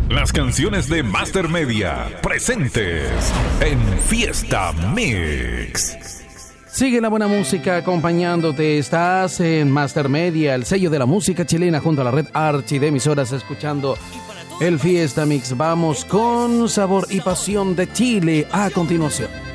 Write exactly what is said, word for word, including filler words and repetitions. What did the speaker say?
Las canciones de Master Media, presentes en Fiesta Mix. Sigue la buena música acompañándote. Estás en Master Media, el sello de la música chilena, junto a la red Archi de emisoras, escuchando el Fiesta Mix. Vamos con sabor y pasión de Chile a continuación.